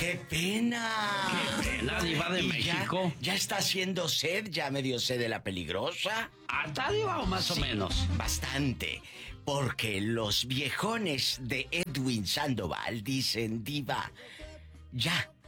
¡Qué pena! ¡Qué pena, Diva de México! Ya está haciendo sed, ya me dio sed de la peligrosa. ¿Harta, Diva, o más o menos? Bastante. Porque los viejones de Edwin Sandoval dicen, Diva, ya,